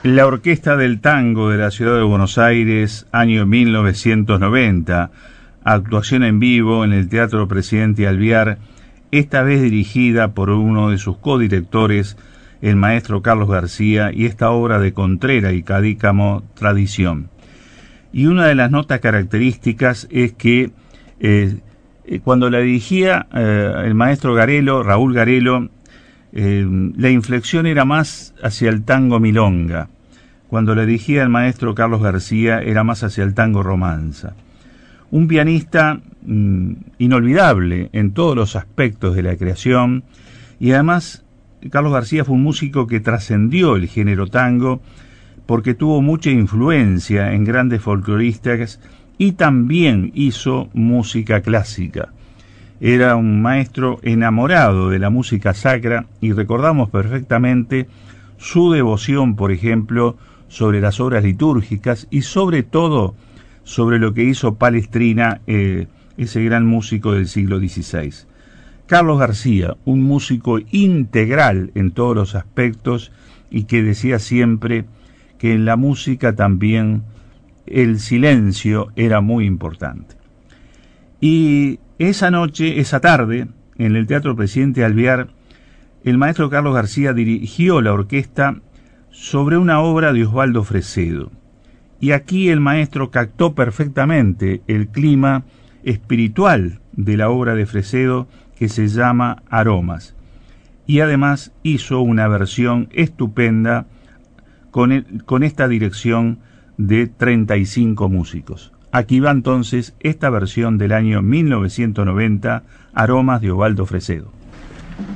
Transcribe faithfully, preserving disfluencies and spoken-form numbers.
La Orquesta del Tango de la Ciudad de Buenos Aires, año mil novecientos noventa, actuación en vivo en el Teatro Presidente Alvear, esta vez dirigida por uno de sus codirectores, el maestro Carlos García, y esta obra de Contrera y Cadícamo, Tradición. Y una de las notas características es que eh, cuando la dirigía eh, el maestro Garelo, Raúl Garelo, eh, la inflexión era más hacia el tango milonga. Cuando la dirigía el maestro Carlos García era más hacia el tango romanza. Un pianista mmm, inolvidable en todos los aspectos de la creación, y además Carlos García fue un músico que trascendió el género tango porque tuvo mucha influencia en grandes folcloristas y también hizo música clásica. Era un maestro enamorado de la música sacra y recordamos perfectamente su devoción, por ejemplo, sobre las obras litúrgicas y sobre todo sobre lo que hizo Palestrina, eh, ese gran músico del siglo dieciséis. Carlos García, un músico integral en todos los aspectos y que decía siempre que en la música también el silencio era muy importante. Y esa noche, esa tarde, en el Teatro Presidente Alvear, el maestro Carlos García dirigió la orquesta sobre una obra de Osvaldo Fresedo. Y aquí el maestro captó perfectamente el clima espiritual de la obra de Fresedo, que se llama Aromas. Y además hizo una versión estupenda con, el, con esta dirección de treinta y cinco músicos. Aquí va entonces esta versión del año mil novecientos noventa, Aromas de Osvaldo Fresedo.